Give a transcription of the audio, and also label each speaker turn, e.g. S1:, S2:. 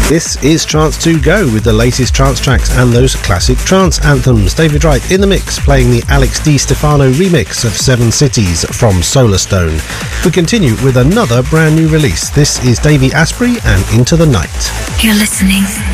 S1: This is Trance to Go with the latest trance tracks and those classic trance anthems. David Wright in the mix, playing the Alex Di Stefano remix of Seven Cities from Solarstone. We continue with another brand new release. This is Davey Asprey and Into the Night.
S2: You're listening